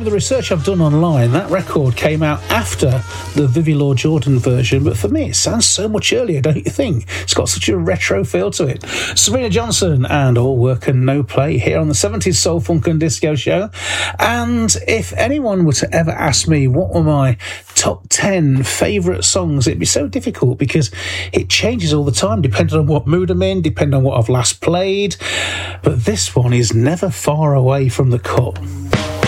with the research I've done online, that record came out after the Vivi Law Jordan version, but for me it sounds so much earlier, don't you think? It's got such a retro feel to it. Sabrina Johnson and All Work and No Play here on the 70s Soul, Funk and Disco Show. And if anyone were to ever ask me what were my top 10 favourite songs, it'd be so difficult because it changes all the time depending on what mood I'm in, depending on what I've last played. But this one is never far away from the cut.